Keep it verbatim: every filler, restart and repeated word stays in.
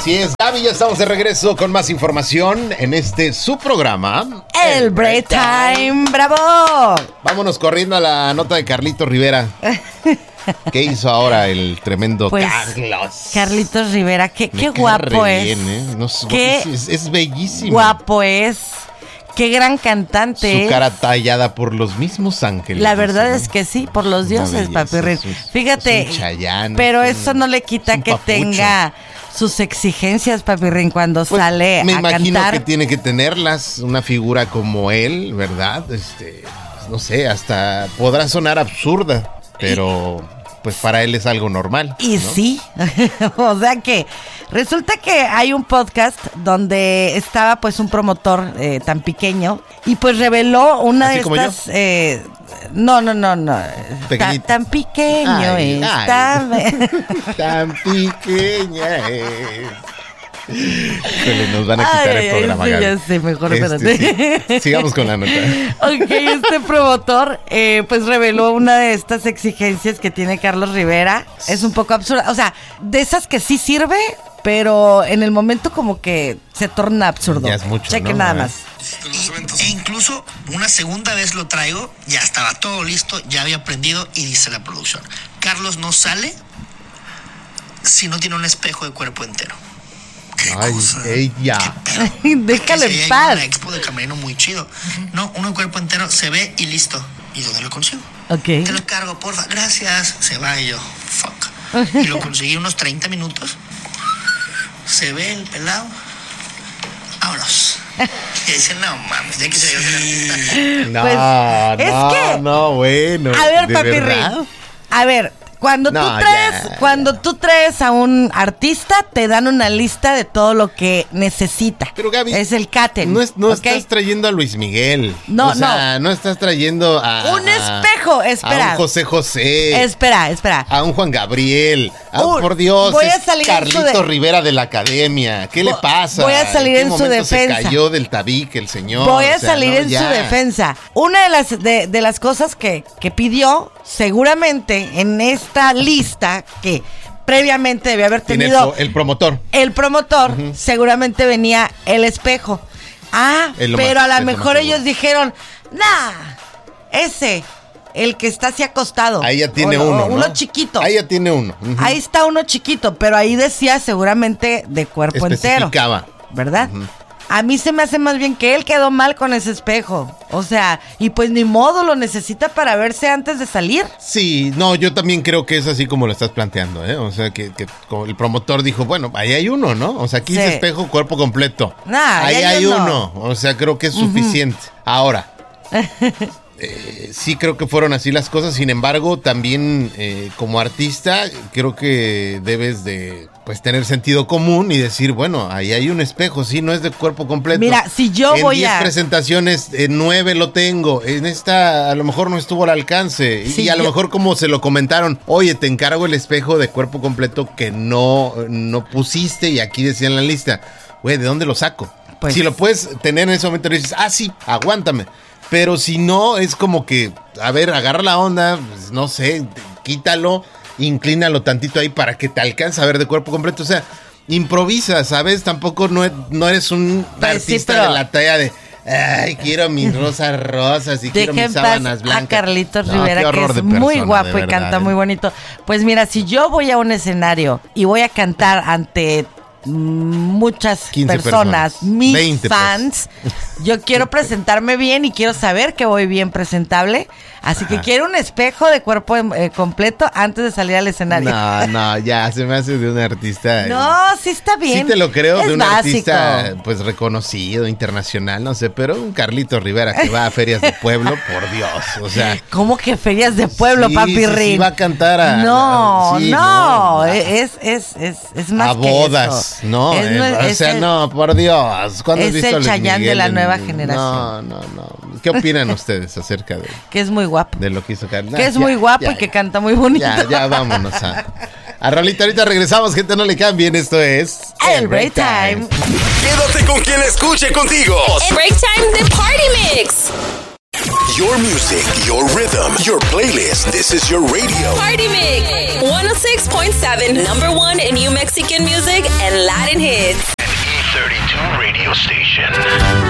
Así es, Gaby, ya estamos de regreso con más información en este su programa, El, El Break Time. Time. ¡Bravo! Vámonos corriendo a la nota de Carlito Rivera. ¿Qué hizo ahora el tremendo pues, Carlos? Carlitos Rivera, qué, qué guapo es. Bien, ¿eh? No, qué es, es bellísimo. Guapo es. Qué gran cantante. Su cara tallada por los mismos ángeles. La verdad dice, es ¿no? que sí, por los dioses, Papirrín. Fíjate, es un Chayanne, pero es un, eso no le quita que papucho. tenga sus exigencias, Papirrín, cuando pues, sale me a imagino cantar. que tiene que tenerlas, una figura como él, ¿verdad? Este, pues, no sé, hasta podrá sonar absurda, pero pues para él es algo normal. Y ¿no? sí, o sea que resulta que hay un podcast donde estaba pues un promotor eh, tan pequeño y pues reveló una ¿Así de como estas... Eh, no, no, no, no. Ta, tan pequeño ay, es. Ay, tan, tan pequeña es. Híjole, nos van a quitar ay, el programa, sí, Gaby. ya sé, mejor este, espérate. Sí. Sigamos con la nota. Ok, este promotor eh, pues reveló una de estas exigencias que tiene Carlos Rivera. Es un poco absurda, o sea, de esas que sí sirve, pero en el momento como que se torna absurdo. Ya es mucho, Cheque ¿no? nada más. E incluso una segunda vez lo traigo, ya estaba todo listo, ya había aprendido y dice la producción: Carlos no sale si no tiene un espejo de cuerpo entero. ¿Qué Ay, cosa? ella. Déjale en paz. Hay una expo de camerino muy chido. No, uno de cuerpo entero se ve y listo. ¿Y dónde lo consigo? Ok. Te lo cargo, porfa. Gracias. Se va y yo, fuck. Y lo conseguí unos treinta minutos. Se ve el pelado. Vámonos. Y dicen, no mames, ya que se dio No, Pues, no, es que- no, bueno. A ver, ¿de Papirrín. verdad? A ver, cuando No, tú traes, ya, cuando tú traes a un artista, te dan una lista de todo lo que necesita. Pero, Gaby, es el catering. No, es, no ¿ok? estás trayendo a Luis Miguel. No, o sea, no. no estás trayendo a... Un espejo, espera. A un José José. Espera, espera. A un Juan Gabriel. A, Uh, por Dios, voy a es salir en Carlito su de- Rivera de la Academia. ¿Qué le Vo- pasa? voy a salir qué en su momento defensa. Se cayó del tabique el señor. Voy a O sea, salir no, en ya. su defensa. Una de las de, de las cosas que, que pidió, seguramente en esta lista que previamente debió haber Tiene el, tenido pro- el promotor. el promotor, uh-huh. seguramente venía el espejo. Ah, Es lo pero más- a es lo lo mejor más ellos seguro. dijeron, nah, ese, el que está así acostado. Ahí ya tiene O- o uno, ¿no? Uno chiquito. Ahí ya tiene uno. Ujú. Ahí está uno chiquito, pero ahí decía seguramente de cuerpo entero. Especificaba. ¿Verdad? Ujú. A mí se me hace más bien que él quedó mal con ese espejo. O sea, y pues ni modo, lo necesita para verse antes de salir. Sí, no, yo también creo que es así como lo estás planteando, ¿eh? O sea, que, que como el promotor dijo, bueno, ahí hay uno, ¿no? O sea, aquí Sí. dice espejo, cuerpo completo. Nah, ahí ahí hay uno. uno. O sea, creo que es suficiente. Ahora, eh, sí creo que fueron así las cosas. Sin embargo, también eh, como artista, creo que debes de pues tener sentido común y decir, bueno, ahí hay un espejo, sí, no es de cuerpo completo. Mira, si yo en voy diez a... presentaciones, en nueve lo tengo. En esta a lo mejor no estuvo al alcance. Si y a lo yo- mejor como se lo comentaron, oye, te encargo el espejo de cuerpo completo que no, no pusiste y aquí decía en la lista. Güey, ¿de dónde lo saco? Pues- Si lo puedes tener en ese momento, le dices, ah, sí, aguántame. Pero si no, es como que, a ver, agarra la onda, pues, no sé, quítalo, inclínalo tantito ahí para que te alcance a ver de cuerpo completo. O sea, improvisa, ¿sabes? Tampoco no, e- no eres un Pues sí, artista pero- de la talla de, ay, quiero mis rosas rosas y quiero Deja mis en paz sábanas blancas. a Carlitos No, Rivera, qué que horror es de muy persona, guapo de y verdad, canta ¿eh? muy bonito. Pues mira, si yo voy a un escenario y voy a cantar ante mm, muchas quince personas, personas, mis veinte, pues. fans, yo quiero presentarme bien y quiero saber que voy bien presentable. Así que Ajá. quiero un espejo de cuerpo eh, completo antes de salir al escenario. No, no, ya se me hace de un artista. No, sí está bien. Sí te lo creo, Es de un básico. artista pues reconocido, internacional, no sé, pero un Carlito Rivera que va a ferias de pueblo, por Dios, o sea. ¿Cómo que ferias de pueblo, sí, papi sí, sí, Rin? va a cantar a... No, a- sí, no, no, es, es, es, es más a que bodas, eso. ¿no? Es Eh, nue- o es sea, el- no, por Dios. ¿Cuándo has es visto el a Luis Chayanne Miguel de la en- nueva No, generación. no, no. ¿Qué opinan ustedes acerca de, que es muy guapo. de lo que hizo Carlos? Que es muy guapo y que canta muy bonito. Ya, ya vámonos a... A Rolita, ahorita regresamos, gente, no le cambien, esto es... El Break Time. Quédate con quien escuche contigo. El Break Time de Party Mix. Your music, your rhythm, your playlist. This is your radio. Party Mix one oh six point point seven, number one in New Mexican music and Latin hits. An E thirty-two radio station.